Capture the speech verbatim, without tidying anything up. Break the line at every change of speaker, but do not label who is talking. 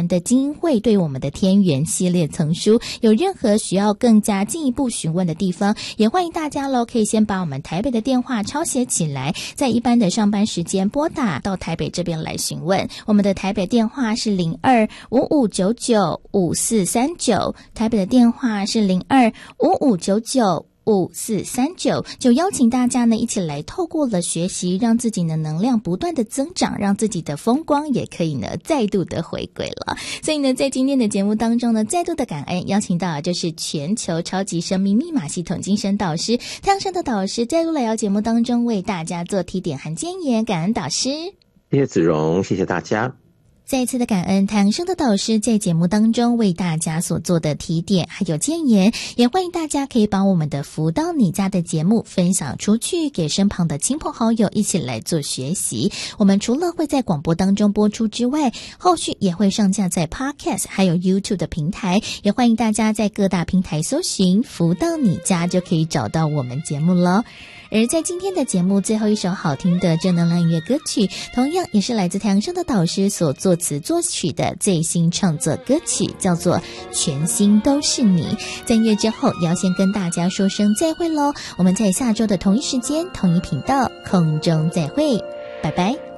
们的精英会对我们的天元系列丛书有任何需要更加进一步询问的地方，也欢迎大家咯可以先把我们台北的电话抄写起来，在一般的上班时间拨打到台北这边来询问。我们的台北电话是零二五五九九五四三九，台北的电话是零二五五九九五四三九，就邀请大家呢一起来透过了学习，让自己的能量不断的增长，让自己的风光也可以呢再度的回归了。所以呢，在今天的节目当中呢，再度的感恩邀请到的就是全球超级生命密码系统精神导师太阳升的导师，再度来到节目当中为大家做提点和建言，感恩导师。
谢谢子荣，谢谢大家。
再一次的感恩太阳升的导师在节目当中为大家所做的提点还有建言，也欢迎大家可以把我们的福到你家的节目分享出去，给身旁的亲朋好友一起来做学习。我们除了会在广播当中播出之外，后续也会上架在 Podcast 还有 YouTube 的平台，也欢迎大家在各大平台搜寻福到你家就可以找到我们节目了。而在今天的节目最后一首好听的正能量音乐歌曲，同样也是来自太阳升的导师所作词作曲的最新创作歌曲，叫做全心都是你。在音乐之后也要先跟大家说声再会咯，我们在下周的同一时间同一频道空中再会，拜拜。